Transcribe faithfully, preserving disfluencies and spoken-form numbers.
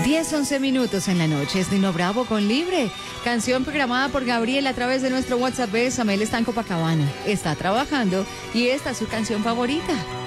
diez, once minutos en la noche. Es Nino Bravo con Libre. Canción programada por Gabriel a través de nuestro WhatsApp. Samuel está en Copacabana. Está trabajando y esta es su canción favorita.